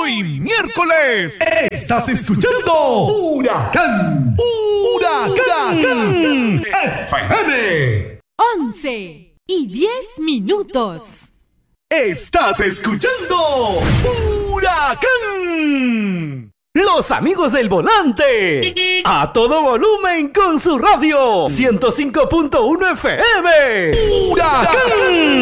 Hoy miércoles estás escuchando Huracán. Huracán FM. 11:10. Estás escuchando Huracán. Los amigos del volante. A todo volumen con su radio. 105.1 FM. Huracán.